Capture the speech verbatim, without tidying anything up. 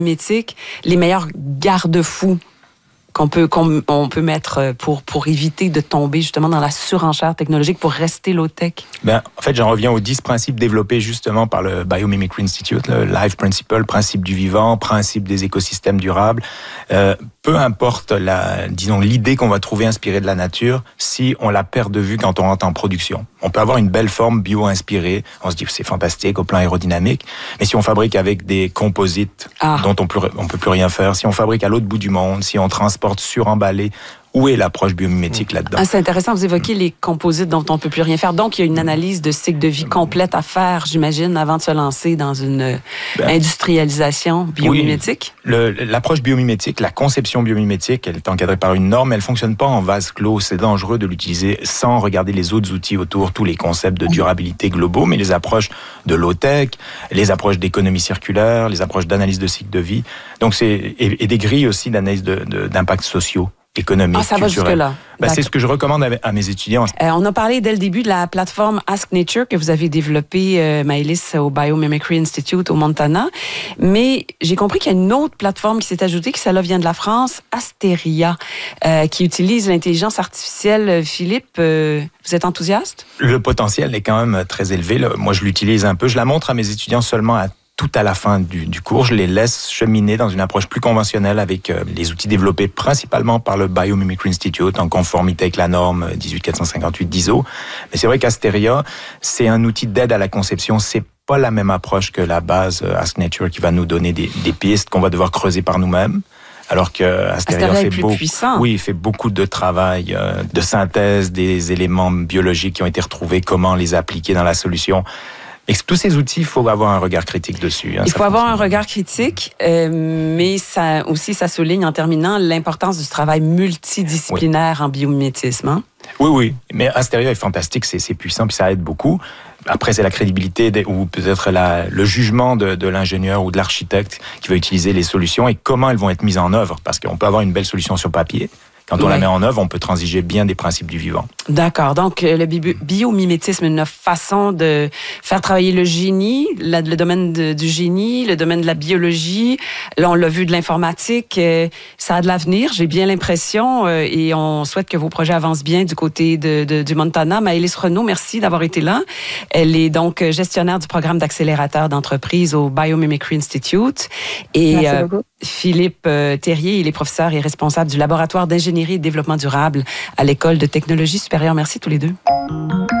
biomimétique, les meilleurs garde-fous qu'on peut, qu'on on peut mettre pour, pour éviter de tomber justement dans la surenchère technologique, pour rester low-tech? Ben, en fait, j'en reviens aux dix principes développés justement par le Biomimicry Institute, le Life Principle, principe du vivant, principe des écosystèmes durables. Euh, peu importe la, disons, l'idée qu'on va trouver inspirée de la nature, si on la perd de vue quand on rentre en production. On peut avoir une belle forme bio-inspirée, on se dit que c'est fantastique au plan aérodynamique, mais si on fabrique avec des composites ah. dont on peut, on peut plus rien faire, si on fabrique à l'autre bout du monde, si on transporte suremballé, où est l'approche biomimétique là-dedans? Ah, c'est intéressant, vous évoquez mmh. les composites dont on ne peut plus rien faire. Donc, il y a une analyse de cycle de vie complète à faire, j'imagine, avant de se lancer dans une ben, industrialisation biomimétique? Oui, le, l'approche biomimétique, la conception biomimétique, elle est encadrée par une norme, elle ne fonctionne pas en vase clos. C'est dangereux de l'utiliser sans regarder les autres outils autour, tous les concepts de durabilité globaux, mais les approches de low-tech, les approches d'économie circulaire, les approches d'analyse de cycle de vie. Donc, c'est, et, et des grilles aussi d'analyse de, de, d'impacts sociaux. Économique, ah, ça va jusque-là. Ben, c'est ce que je recommande à mes étudiants. Euh, on a parlé dès le début de la plateforme Ask Nature que vous avez développée, euh, Maëlys, au Biomimicry Institute au Montana. Mais j'ai compris qu'il y a une autre plateforme qui s'est ajoutée, qui celle-là vient de la France, Asteria, euh, qui utilise l'intelligence artificielle. Philippe, euh, vous êtes enthousiaste? Le potentiel est quand même très élevé. Là. Moi, je l'utilise un peu. Je la montre à mes étudiants seulement à tout à la fin du, du cours, je les laisse cheminer dans une approche plus conventionnelle avec euh, les outils développés principalement par le Biomimicry Institute en conformité avec la norme dix-huit quatre cent cinquante-huit d'I S O. Mais c'est vrai qu'Asteria, c'est un outil d'aide à la conception. C'est pas la même approche que la base euh, Ask Nature qui va nous donner des, des pistes qu'on va devoir creuser par nous-mêmes. Alors que Asteria, Asteria fait, beaucoup, oui, fait beaucoup de travail, euh, de synthèse des éléments biologiques qui ont été retrouvés, comment les appliquer dans la solution. Et tous ces outils, il faut avoir un regard critique dessus. Hein, il faut avoir un regard critique, euh, mais ça aussi, ça souligne en terminant l'importance du travail multidisciplinaire oui. en biomimétisme. Hein? Oui, oui. Mais Asteria est fantastique, c'est, c'est puissant, puis ça aide beaucoup. Après, c'est la crédibilité de, ou peut-être la, le jugement de, de l'ingénieur ou de l'architecte qui va utiliser les solutions et comment elles vont être mises en œuvre. Parce qu'on peut avoir une belle solution sur papier. Quand on oui. la met en œuvre, on peut transiger bien des principes du vivant. D'accord. Donc, le bi- biomimétisme est une façon de faire travailler le génie, la, le domaine de, du génie, le domaine de la biologie. Là, on l'a vu, de l'informatique. Euh, ça a de l'avenir, j'ai bien l'impression. Euh, et on souhaite que vos projets avancent bien du côté de, de, du Montana. Maëlys Renaud, merci d'avoir été là. Elle est donc gestionnaire du programme d'accélérateur d'entreprise au Biomimicry Institute. Et merci euh, beaucoup. Philippe euh, Terrier, il est professeur et responsable du laboratoire d'ingénierie et de développement durable à l'École de technologie supérieure. Merci tous les deux.